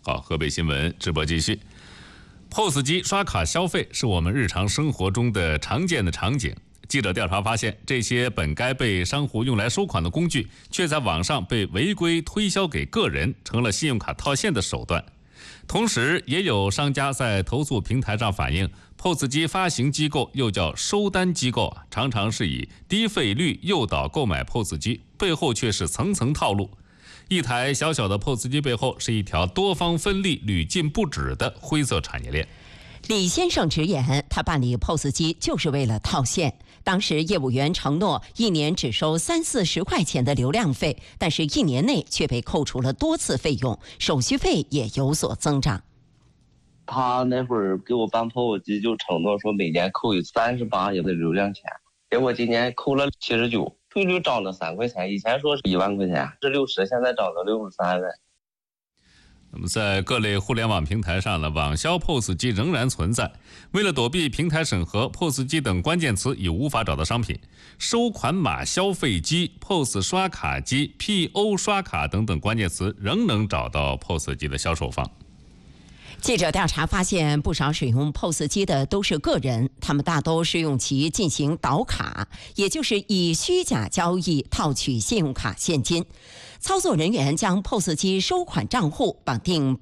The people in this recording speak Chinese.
好，河北新闻直播继续。POS 机刷卡消费是我们日常生活中的常见的场景。记者调查发现，这些本该被商户用来收款的工具，却在网上被违规推销给个人，成了信用卡套现的手段。同时，也有商家在投诉平台上反映，POS 机发行机构又叫收单机构常常是以低费率诱导购买 POS 机，背后却是层层套路。一台小小的 POS 机背后是一条多方分利、屡禁不止的灰色产业链。 李先生直言，他办理 POS 机就是为了套现。当时业务员承诺一年只收30-40块钱的流量费，但是1年内却被扣除了多次费用，手续费也有所增长。 他那会儿给我办 POS 机就承诺说每年扣38的流量钱，结果今年扣了79，费率涨了3块钱，以前说是1万块钱，是60，现在涨到63了。 那么在各类互联网平台上呢，网销 POS 机仍然存在。为了躲避平台审核， POS 机等关键词已无法找到商品。收款码消费机、POS 刷卡机、PO 刷卡等等关键词仍能找到 POS 机的销售方。 记者调查发现，不少使用 POS 机的都是个人，他们大都是用其进行倒卡，也就是以虚假交易套取信用卡现金。操作人员将 POS 机收款账户绑定